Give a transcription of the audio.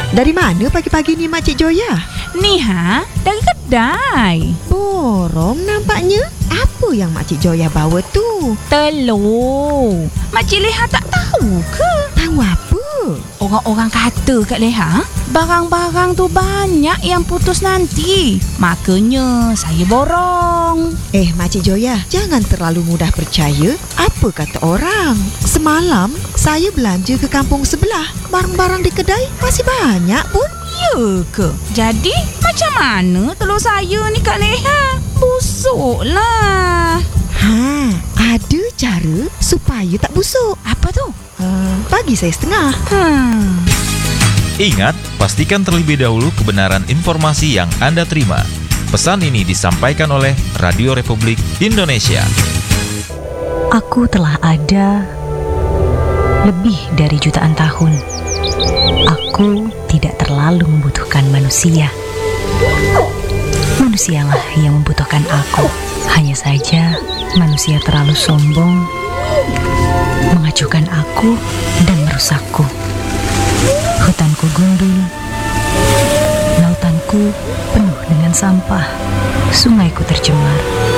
Dari mana pagi-pagi ni Makcik Joya? Ni dari kedai. Borong nampaknya. Apa yang Makcik Joya bawa tu? Telur. Makcik Leha tak tahu ke? Tahu apa? Orang-orang kata kat Leha, barang-barang tu banyak yang putus nanti. Makanya saya borong. Makcik Joya, jangan terlalu mudah percaya apa kata orang. Semalam saya belanja ke kampung sebelah. Barang-barang di kedai masih banyak pun. Ya ke? Jadi macam mana telur saya ni Kak Leha? Busuk lah. Ada cara supaya tak busuk. Apa tu? Bagi saya setengah. Ingat, pastikan terlebih dahulu kebenaran informasi yang Anda terima. Pesan ini disampaikan oleh Radio Republik Indonesia. Aku telah ada lebih dari jutaan tahun. Aku tidak terlalu membutuhkan manusia. Manusialah yang membutuhkan aku. Hanya saja manusia terlalu sombong, mengacuhkan aku dan merusakku. Hutanku gundul, lautanku penuh dengan sampah, sungaiku tercemar.